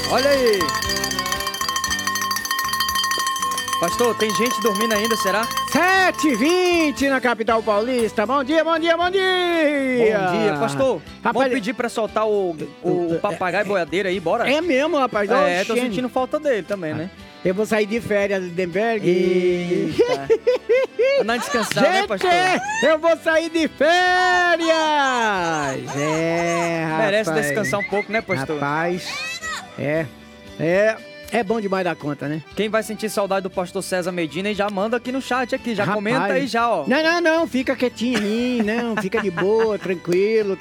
Olha aí. Pastor, tem gente dormindo ainda, será? 7h20 na capital paulista. Bom dia, bom dia, bom dia! Bom dia, pastor. Rapaz, vamos pedir pra soltar o papagaio boiadeiro aí, bora? É mesmo, rapaz. Tô sentindo falta dele também, né? Eu vou sair de férias, Lindenberg. Eita. Não descansar, né, pastor? Eu vou sair de férias! Rapaz. Merece descansar um pouco, né, pastor? Rapaz, é bom demais da conta, né? Quem vai sentir saudade do pastor César Medina, já manda aqui no chat, já comenta aí já, ó. Não, fica quietinho aí, não, fica de boa, tranquilo.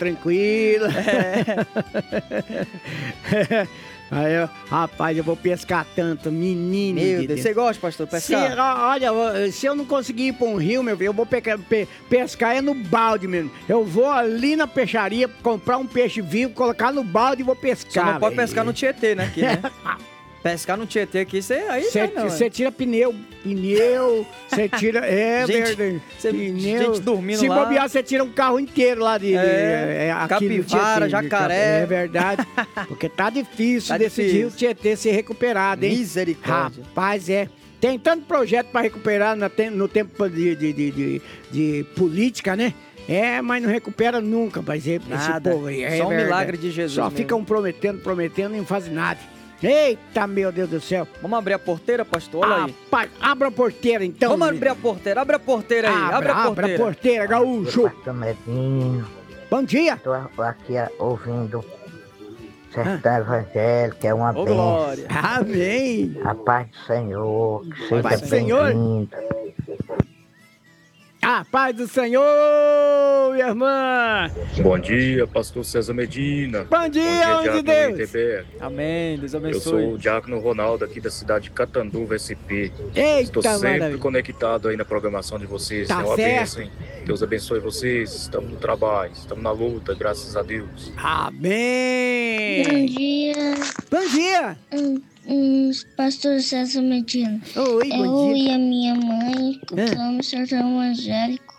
Aí, rapaz, eu vou pescar tanto, menino. Meu Deus, você gosta, pastor, de pescar? Olha, se eu não conseguir ir pra um rio, meu filho, eu vou pescar é no balde mesmo. Eu vou ali na peixaria comprar um peixe vivo, colocar no balde e vou pescar. Só não pode pescar no Tietê, né? Aqui, né? Pescar no Tietê aqui, você tira pneu, você tira... verdade. Gente dormindo Se lá. Se bobear, você tira um carro inteiro lá de... capivara, jacaré. É verdade. Porque tá difícil desse rio Tietê ser recuperado, hein? Misericórdia. Rapaz, tem tanto projeto pra recuperar no tempo de política, né? Mas não recupera nunca, mas nada. Esse povo aí. Só um milagre de Jesus Só mesmo. ficam prometendo e não fazem nada. Eita, meu Deus do céu. Vamos abrir a porteira, pastor? Olha aí. Pai, abra a porteira, então. Vamos abrir a porteira. Abre a porteira aí. Abre a porteira, gaúcho. Bom dia. Estou aqui ouvindo Sertão Evangelho, que é uma bênção. Glória. Amém. A paz do Senhor, que seja paz do Senhor. bem-vindo. A paz do Senhor, minha irmã. Bom dia, pastor César Medina. Bom dia, homem de Deus. ITB. Amém, Deus abençoe. Eu sou o diácono Ronaldo, aqui da cidade de Catanduva, SP. Eita, estou sempre maravilha. conectado aí na programação de vocês. Tá É uma certo. bênção, hein? Deus abençoe vocês. Estamos no trabalho, estamos na luta, graças a Deus. Amém. Bom dia, Bom dia. pastor César Medina. Oi, bom Eu dia. e a minha mãe escutamos o sertão evangélico.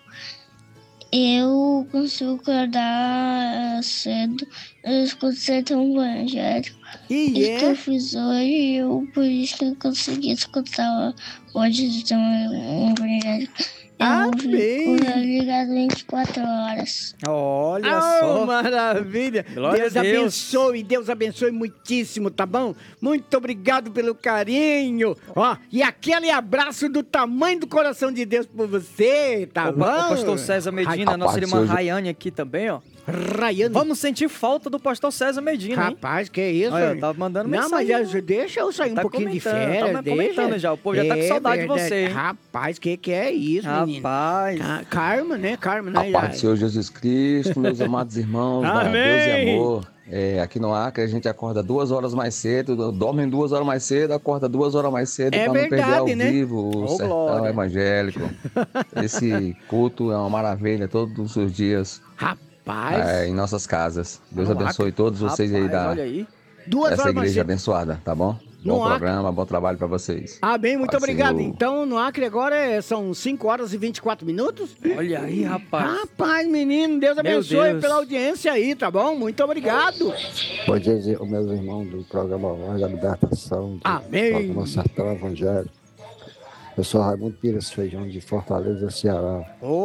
Eu consigo acordar cedo, eu escuto o sertão evangélico. Isso que eu fiz hoje, por isso que eu consegui escutar hoje o sertão evangélico. Eu fico ligado 24 horas. Olha só. Maravilha. Glória a Deus. Deus abençoe muitíssimo, tá bom? Muito obrigado pelo carinho. Ó, e aquele abraço do tamanho do coração de Deus por você, tá bom? O pastor César Medina, a nossa irmã Rayane aqui também, ó. Rayane. Vamos sentir falta do pastor César Medina, hein? Rapaz, que isso? Olha, tava mandando mensagem. Não, mas deixa eu sair um pouquinho de férias. Tá comentando já, o povo já tá com saudade de você, hein? Rapaz, que é isso, menino? Rapaz. Karma, né? A paz do Senhor Jesus Cristo, meus amados irmãos, da Deus e amor. Aqui no Acre a gente acorda 2 horas mais cedo, dorme 2 horas mais cedo, acorda 2 horas mais cedo para não perder ao vivo o sertão evangélico. Esse culto é uma maravilha todos os dias. Em nossas casas. Deus abençoe todos vocês aí dessa igreja abençoada, tá bom? Bom programa, bom trabalho pra vocês. Bem, muito obrigado. Então, no Acre agora são 5 horas e 24 minutos. Olha aí, rapaz. Rapaz, menino, Deus abençoe pela audiência aí, tá bom? Muito obrigado. Bom dia, meus irmãos do programa Voz da Libertação. Amém. Do Sertão Evangelho. Eu sou Raimundo Pires Feijão, de Fortaleza, Ceará.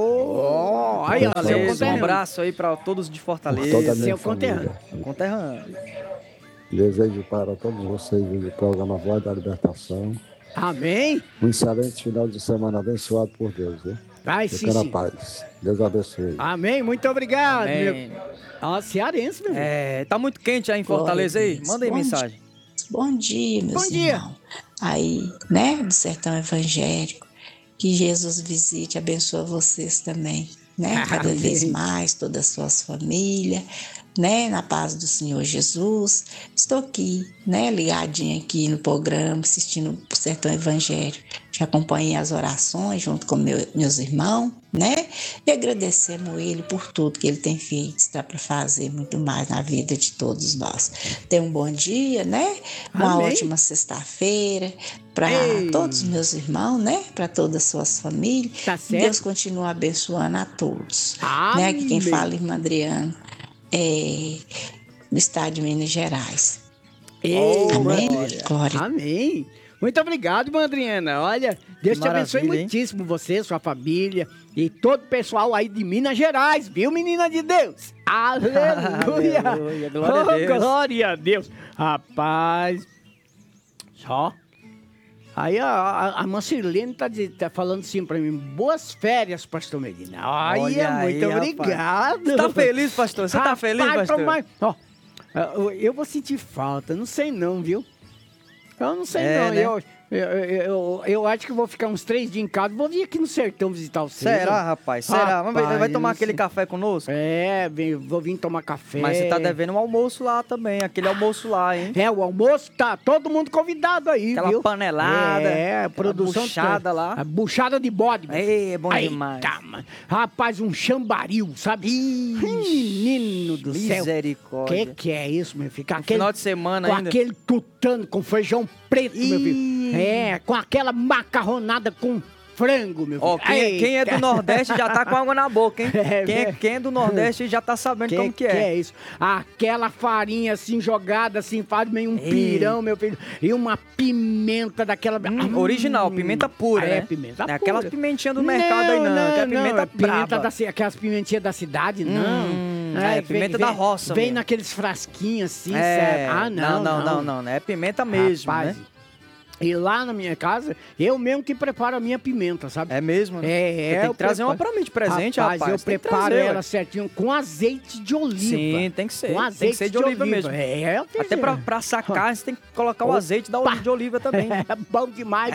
Aí, um abraço aí pra todos de Fortaleza. Toda a minha conterrâneo. Desejo para todos vocês do programa Voz da Libertação. Amém. Um excelente final de semana abençoado por Deus, viu? Sim, sim. Paz. Deus abençoe. Amém, muito obrigado. Cearense, meu. Tá muito quente aí em Fortaleza aí. Manda aí mensagem. Bom dia, meus irmãos. Aí, né, do Sertão Evangélico. Que Jesus visite e abençoe vocês também, né? Cada vez mais, todas as suas famílias, né? Na paz do Senhor Jesus. Estou aqui, né? Ligadinha aqui no programa, assistindo o Sertão Evangélico. Já acompanhei as orações junto com meus irmãos, né? E agradecemos ele por tudo que ele tem feito. Está para fazer muito mais na vida de todos nós. Tenha um bom dia, né? Uma ótima sexta-feira para todos os meus irmãos, né? Para todas as suas famílias. Tá certo. Deus continua abençoando a todos. Né? Aqui quem fala é irmã Adriana, no estado de Minas Gerais. Amém? Glória. Amém. Muito obrigado, Madriana. Olha, Deus te abençoe muitíssimo, você, sua família e todo o pessoal aí de Minas Gerais, viu, menina de Deus? Aleluia! Aleluia, glória a Deus. Glória a Deus. Rapaz, só. Aí a Marcelene tá falando assim pra mim, boas férias, pastor Medina. Olha, muito obrigado. Você tá feliz, pastor? Você tá feliz, pastor? Ó, eu vou sentir falta, não sei não, viu? Eu não sei não, né? Eu acho que vou ficar uns 3 dias em casa, vou vir aqui no sertão visitar você. Será, rapaz? Será? Vai tomar aquele café conosco? Vou vir tomar café. Mas você tá devendo um almoço lá também, aquele almoço lá, hein? O almoço tá todo mundo convidado aí, aquela viu? Panelada. Produção. Buchada lá. A buchada de bode. É bom demais. Mano. Rapaz, um chambaril, sabe? Menino do céu. Misericórdia. Que é isso, meu filho? Final de semana com ainda. Com aquele tutano, com feijão preto, meu filho. Com aquela macarronada com frango, meu filho. Ó, quem é do Nordeste já tá com água na boca, hein? Quem é do Nordeste já tá sabendo como que é. Que é isso? Aquela farinha assim, jogada assim, faz meio um pirão, meu filho. E uma pimenta daquela... original, pimenta pura, né? Pimenta pura. Aquelas pimentinhas do mercado aí, não. Que é pimenta braba. Aquelas pimentinhas da cidade, não. Pimenta da roça, vem mesmo. naqueles frasquinhos assim, sabe? Não. É pimenta mesmo, rapaz, né? E lá na minha casa, eu mesmo que preparo a minha pimenta, sabe? É mesmo? Né? Tem que trazer uma pra mim de presente, rapaz. Eu preparo ela certinho com azeite de oliva. Sim, tem que ser. Com azeite tem que ser de oliva mesmo. Até pra sacar, você tem que colocar o azeite de oliva também. É bom demais.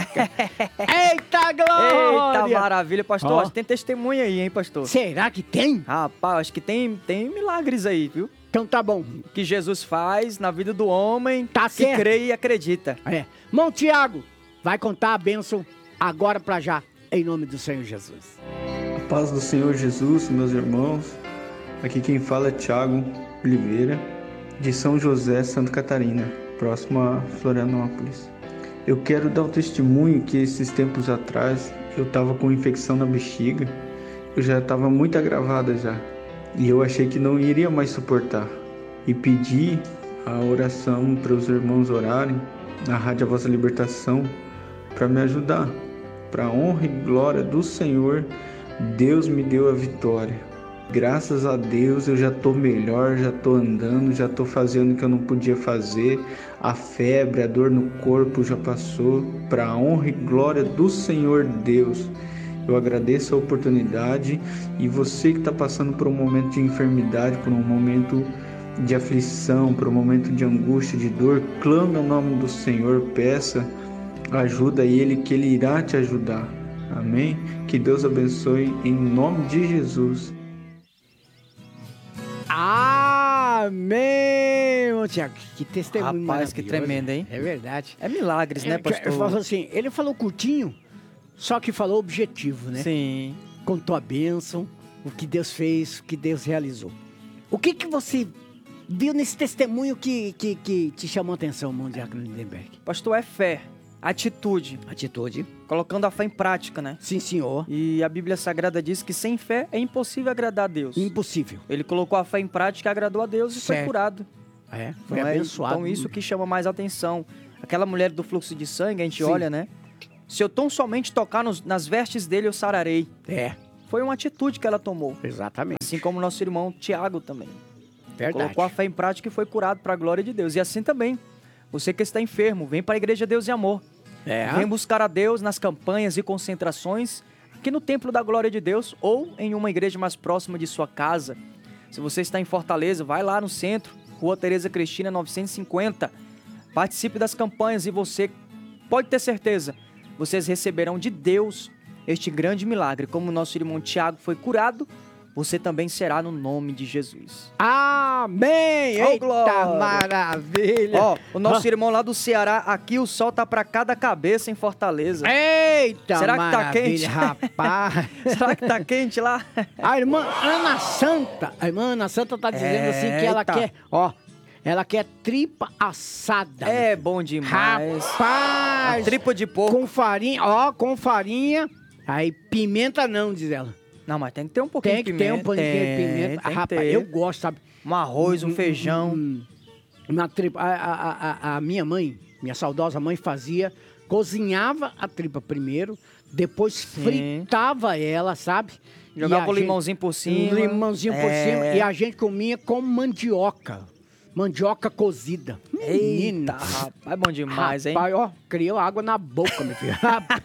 Eita, glória! Eita, maravilha, pastor. Acho que tem testemunha aí, hein, pastor? Será que tem? Rapaz, acho que tem milagres aí, viu? Então tá bom. Que Jesus faz na vida do homem que crê e acredita. Irmão Tiago, vai contar a bênção agora pra já, em nome do Senhor Jesus. A paz do Senhor Jesus, meus irmãos. Aqui quem fala é Tiago Oliveira, de São José, Santa Catarina, próximo a Florianópolis. Eu quero dar o testemunho que esses tempos atrás eu estava com infecção na bexiga. Eu já estava muito agravada já. E eu achei que não iria mais suportar. E pedi a oração para os irmãos orarem na Rádio A Vossa Libertação para me ajudar. Para a honra e glória do Senhor, Deus me deu a vitória. Graças a Deus eu já estou melhor, já estou andando, já estou fazendo o que eu não podia fazer. A febre, a dor no corpo já passou. Para a honra e glória do Senhor Deus. Eu agradeço a oportunidade e você que está passando por um momento de enfermidade, por um momento de aflição, por um momento de angústia, de dor, clame o nome do Senhor, peça ajuda a Ele que Ele irá te ajudar. Amém? Que Deus abençoe em nome de Jesus. Amém, meu Tiago. Que testemunho rapaz, que tremendo, hein? É verdade. É milagres, né, pastor? Ele falou curtinho, só que falou objetivo, né? Sim. Contou a bênção, o que Deus fez, o que Deus realizou. O que você viu nesse testemunho que te chamou a atenção, irmão Diácono Lindenberg? Pastor, é fé, atitude. Atitude. Colocando a fé em prática, né? Sim, senhor. E a Bíblia Sagrada diz que sem fé é impossível agradar a Deus. Impossível. Ele colocou a fé em prática, agradou a Deus e foi curado. Foi abençoado. Então isso que chama mais atenção. Aquela mulher do fluxo de sangue, a gente olha, né? Se eu tão somente tocar nas vestes dele, eu sararei. Foi uma atitude que ela tomou. Exatamente. Assim como nosso irmão Tiago também. Verdade. Colocou a fé em prática e foi curado para a glória de Deus. E assim também, você que está enfermo, vem para a Igreja Deus e Amor. Vem buscar a Deus nas campanhas e concentrações, aqui no Templo da Glória de Deus ou em uma igreja mais próxima de sua casa. Se você está em Fortaleza, vai lá no centro, Rua Tereza Cristina, 950. Participe das campanhas e você pode ter certeza, vocês receberão de Deus este grande milagre. Como o nosso irmão Tiago foi curado, você também será no nome de Jesus. Amém! Eita, maravilha! Ó, o nosso irmão lá do Ceará, aqui o sol tá pra cada cabeça em Fortaleza. Eita, será que tá quente? Rapaz! Será que tá quente lá? A irmã Ana Santa tá dizendo assim que ela quer, ela quer tripa assada. É bom demais. Rapaz! A tripa de porco. Com farinha, aí pimenta não, diz ela. Não, mas tem que ter um pouquinho de pimenta. Tem um pouquinho de pimenta. Rapaz, eu gosto, sabe? Um arroz, um feijão. Na tripa, a minha mãe, minha saudosa mãe cozinhava a tripa primeiro, depois fritava ela, sabe? Jogava o limãozinho por cima. Limãozinho por cima. E a gente comia com mandioca. Mandioca cozida. Eita, rapaz, é bom demais, hein? Rapaz, ó, criou água na boca, meu filho.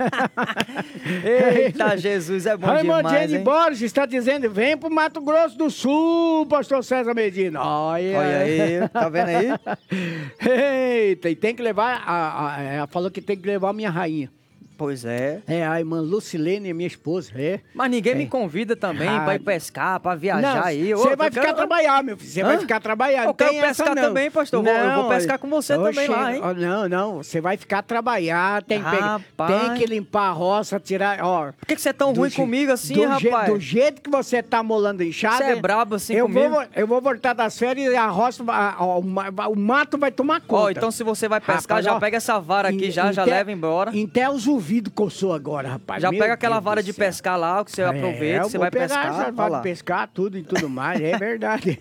Eita, Jesus, é bom demais, Raimondinho hein? Borges está dizendo, vem pro Mato Grosso do Sul, pastor César Medina. Olha aí, tá vendo aí? Eita, e tem que levar, ela falou que tem que levar a minha rainha. Pois é. É, a irmã Lucilene, minha esposa, Mas ninguém me convida também pra ir pescar, pra viajar aí. Você vai ficar trabalhar, meu filho. Você vai ficar trabalhar. Eu quero pescar também, pastor. Eu vou pescar com você também lá, hein? Não. Você vai ficar trabalhar, tem que limpar a roça, tirar... Ó, por que você é tão ruim comigo assim, rapaz? Do jeito que você tá molando enxada... Você é brabo assim comigo? Eu vou voltar das férias e a roça, o mato vai tomar conta. Ó, então se você vai pescar, já pega essa vara aqui, já leva embora. Até os ouvidos coçou agora, rapaz. Já pega aquela vara de pescar lá, que você aproveita, você vai pescar. Já vai pescar tudo e tudo mais, é verdade.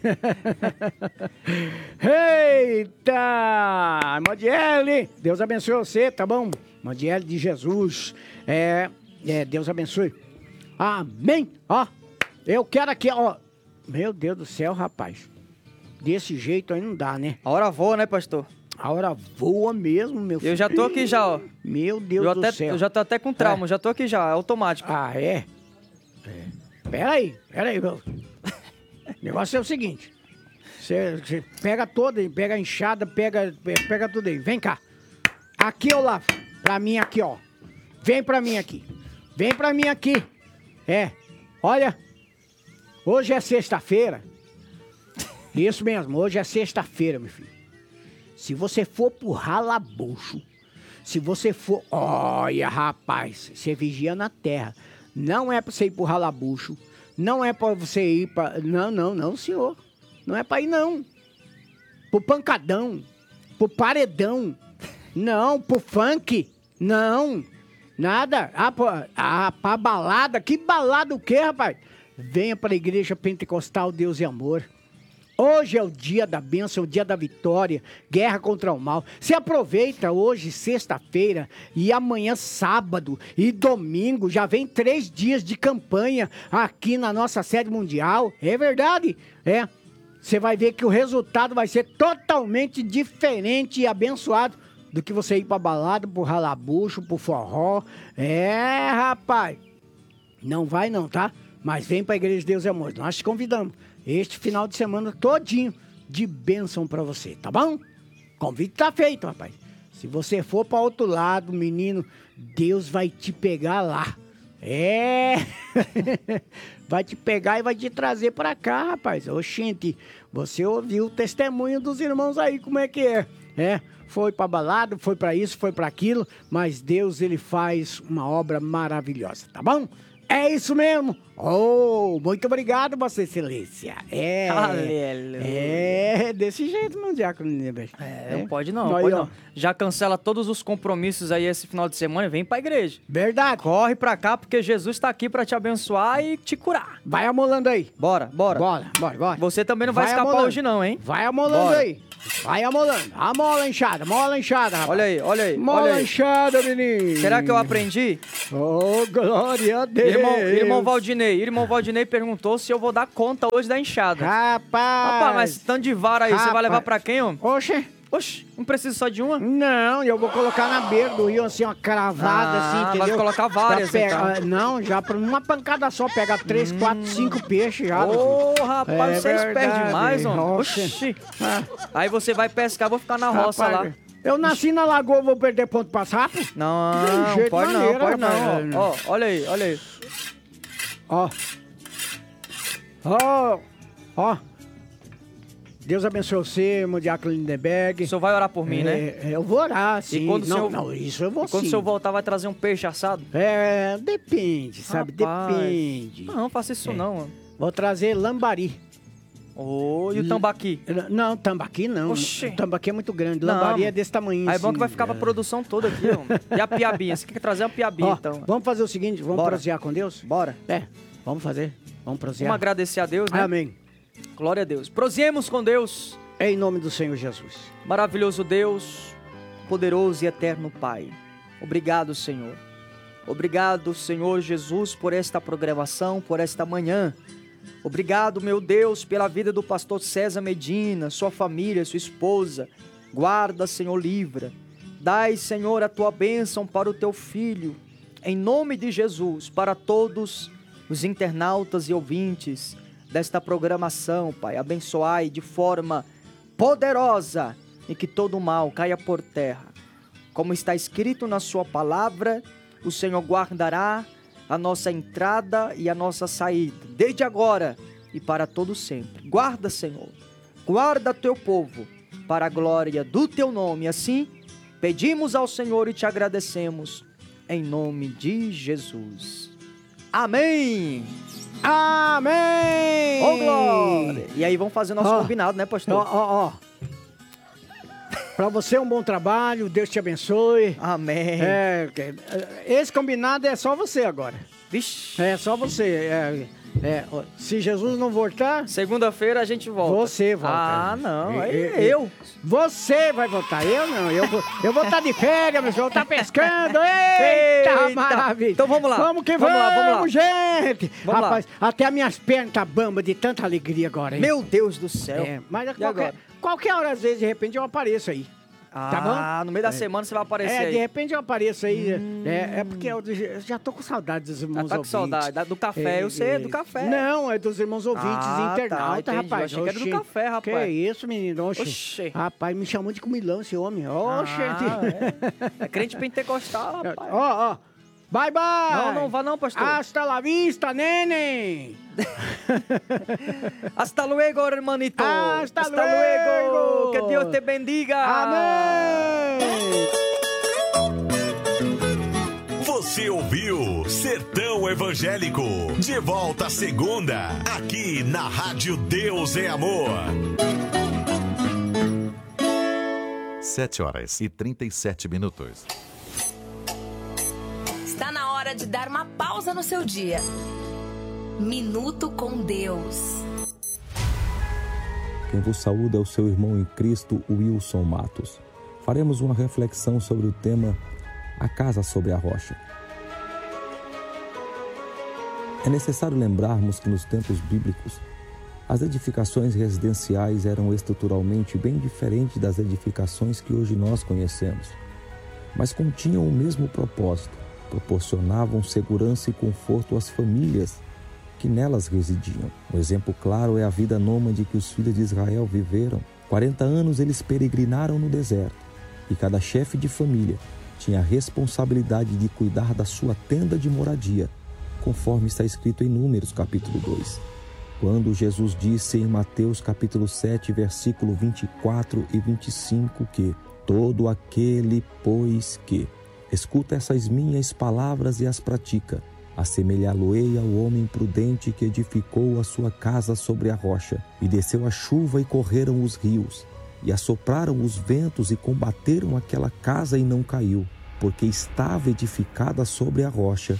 Eita! Modiele, Deus abençoe você, tá bom? Modiele de Jesus. Deus abençoe. Amém. Ó, eu quero aqui, ó. Meu Deus do céu, rapaz. Desse jeito aí não dá, né? A hora voa, né, pastor? A hora voa mesmo, meu filho. Eu já tô aqui já, ó. Meu Deus do céu. Eu já tô até com trauma, já tô aqui já, é automático. É? Pera aí, meu. O negócio é o seguinte. Você pega toda aí, pega a enxada, pega tudo aí. Vem cá. Aqui eu lavo. Pra mim aqui, ó. Vem pra mim aqui. Vem pra mim aqui. Olha. Hoje é sexta-feira. Isso mesmo, hoje é sexta-feira, meu filho. Se você for pro ralabucho, se você for... Olha, rapaz, você vigia na terra. Não é pra você ir pro ralabucho. Não é pra você ir pra... Não, senhor. Não é pra ir, não. Pro pancadão. Pro paredão. Não, pro funk. Não. Nada. Pra balada. Que balada o quê, rapaz? Venha pra Igreja Pentecostal Deus e Amor. Hoje é o dia da bênção, o dia da vitória, guerra contra o mal. Se aproveita hoje, sexta-feira, e amanhã, sábado e domingo, já vem 3 dias de campanha aqui na nossa sede mundial. É verdade? Você vai ver que o resultado vai ser totalmente diferente e abençoado do que você ir pra balada, pro ralabucho, pro forró. Rapaz. Não vai não, tá? Mas vem pra Igreja de Deus e Amor. Nós te convidamos. Este final de semana todinho de bênção pra você, tá bom? Convite tá feito, rapaz. Se você for pra outro lado, menino, Deus vai te pegar lá. Vai te pegar e vai te trazer pra cá, rapaz. Oxente, você ouviu o testemunho dos irmãos aí, como é que é? Foi pra balada, foi pra isso, foi pra aquilo, mas Deus, ele faz uma obra maravilhosa, tá bom? É isso mesmo. Muito obrigado, Vossa Excelência. Aleluia. Desse jeito, meu diácono Lindenberg. Não pode não. Já cancela todos os compromissos aí esse final de semana e vem pra igreja. Verdade. Corre pra cá, porque Jesus tá aqui pra te abençoar e te curar. Vai amolando aí. Bora. Você também não vai escapar amolando hoje não, hein? Vai amolando aí. Vai amolando. Amola a enxada, rapaz. Olha aí. Mola a enxada, menino. Será que eu aprendi? Glória a Deus. Irmão Valdinei perguntou se eu vou dar conta hoje da enxada. Rapaz, mas tanto de vara aí, você vai levar pra quem, homem? Oxe, não precisa só de uma? Não, eu vou colocar na beira do rio, assim, uma cravada, assim, entendeu? Vai colocar várias, então. Não, já pra uma pancada só, pega 3, 4, 5 peixes já. Rapaz, você é esperto demais, homem. Oxi. Aí você vai pescar, vou ficar na roça lá. Eu nasci na lagoa, vou perder ponto pra sapo? Não, pode não. Ó, olha aí. Ó. Deus abençoe você, irmão diácono Lindenberg. O senhor vai orar por mim, né? Eu vou orar, sim. E quando isso eu vou sim. Quando o senhor voltar, vai trazer um peixe assado? Depende, sabe? Depende. Não faça isso não, mano. Vou trazer lambari. E o tambaqui? Não, tambaqui não. Oxê. O tambaqui é muito grande. Lambari é desse tamanho. Aí é bom que vai ficar pra produção toda aqui, ó. E a piabinha? Você quer trazer uma piabinha, então? Vamos fazer o seguinte, vamos prosear com Deus? Bora. Vamos fazer. Vamos prosear. Vamos agradecer a Deus, né? Amém. Glória a Deus. Prosemos com Deus. Em nome do Senhor Jesus. Maravilhoso Deus, poderoso e eterno Pai. Obrigado, Senhor. Obrigado, Senhor Jesus, por esta programação, por esta manhã. Obrigado, meu Deus, pela vida do pastor César Medina, sua família, sua esposa. Guarda, Senhor, livra. Dai, Senhor, a tua bênção para o teu filho. Em nome de Jesus, para todos os internautas e ouvintes desta programação, Pai. Abençoai de forma poderosa e que todo mal caia por terra. Como está escrito na sua palavra, o Senhor guardará a nossa entrada e a nossa saída, desde agora e para todo sempre. Guarda, Senhor, guarda teu povo, para a glória do teu nome. Assim, pedimos ao Senhor e te agradecemos, em nome de Jesus. Amém! Amém! Ô, glória! E aí, vamos fazer nosso combinado, né, pastor? Para você um bom trabalho, Deus te abençoe. Amém. Esse combinado é só você agora. Vixe. É só você. Se Jesus não voltar... Segunda-feira a gente volta. Você volta. Ah, não. Eu. Você vai voltar. Eu não. Eu vou estar de férias, mas eu vou estar pescando. Eita, maravilha. Então vamos lá. Vamos, gente. Vamos Rapaz, até as minhas pernas tá bamba de tanta alegria agora, hein? Meu Deus do céu. Mas qualquer hora, às vezes, de repente, eu apareço aí. Tá bom? No meio da semana você vai aparecer aí. De repente eu apareço aí. É porque eu já tô com saudade dos irmãos ouvintes. Tá com saudade do café, eu sei, do café. Não, é dos irmãos ouvintes, internautas, rapaz. Eu achei que era do café, rapaz. Que isso, menino? Oxê. Rapaz, me chamou de comilão esse homem. É crente pentecostal, rapaz. Ó. Bye, bye! Não vá não, pastor. Hasta la vista, neném! Hasta luego, hermanito! Hasta luego! Que Deus te bendiga! Amém! Você ouviu Sertão Evangélico. De volta segunda, aqui na Rádio Deus é Amor. 7h37. Está na hora de dar uma pausa no seu dia. Minuto com Deus. Quem vos saúda é o seu irmão em Cristo, Wilson Matos. Faremos uma reflexão sobre o tema A Casa sobre a Rocha. É necessário lembrarmos que nos tempos bíblicos, as edificações residenciais eram estruturalmente bem diferentes das edificações que hoje nós conhecemos, mas continham o mesmo propósito. Proporcionavam segurança e conforto às famílias que nelas residiam. Um exemplo claro é a vida nômade que os filhos de Israel viveram. 40 anos eles peregrinaram no deserto e cada chefe de família tinha a responsabilidade de cuidar da sua tenda de moradia, conforme está escrito em Números capítulo 2. Quando Jesus disse em Mateus capítulo 7, versículo 24 e 25 que todo aquele, pois que escuta essas minhas palavras e as pratica, assemelhá-lo-ei ao homem prudente que edificou a sua casa sobre a rocha, e desceu a chuva e correram os rios, e assopraram os ventos e combateram aquela casa e não caiu, porque estava edificada sobre a rocha.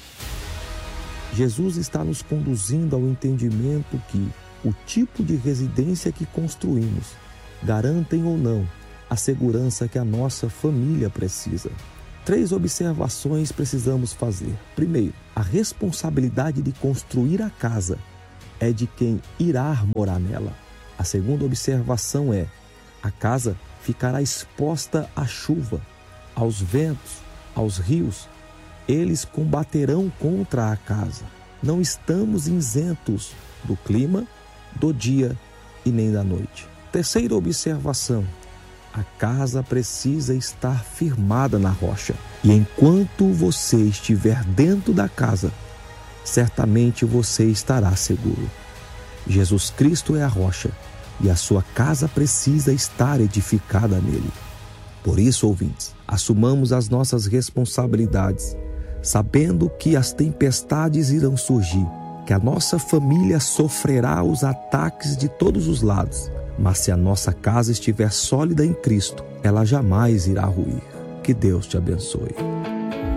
Jesus está nos conduzindo ao entendimento que o tipo de residência que construímos garantem ou não a segurança que a nossa família precisa. 3 observações precisamos fazer. Primeiro, a responsabilidade de construir a casa é de quem irá morar nela. A segunda observação é: a casa ficará exposta à chuva, aos ventos, aos rios. Eles combaterão contra a casa. Não estamos isentos do clima, do dia e nem da noite. Terceira observação: a casa precisa estar firmada na rocha. E enquanto você estiver dentro da casa, certamente você estará seguro. Jesus Cristo é a rocha e a sua casa precisa estar edificada nele. Por isso, ouvintes, assumamos as nossas responsabilidades, sabendo que as tempestades irão surgir, que a nossa família sofrerá os ataques de todos os lados. Mas se a nossa casa estiver sólida em Cristo, ela jamais irá ruir. Que Deus te abençoe.